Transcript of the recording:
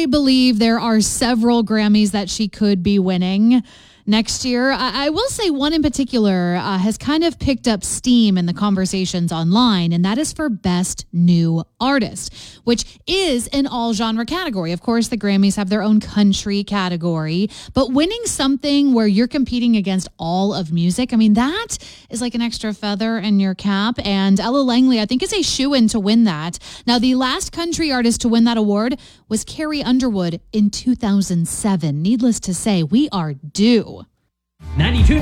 I believe there are several Grammys that she could be winning next year. I will say one in particular has kind of picked up steam in the conversations online, and that is for Best New Artist, which is an all-genre category. Of course, the Grammys have their own country category, but winning something where you're competing against all of music, I mean, that is like an extra feather in your cap, and Ella Langley, I think, is a shoo-in to win that. Now, the last country artist to win that award was Carrie Underwood in 2007. Needless to say, we are due. 92.9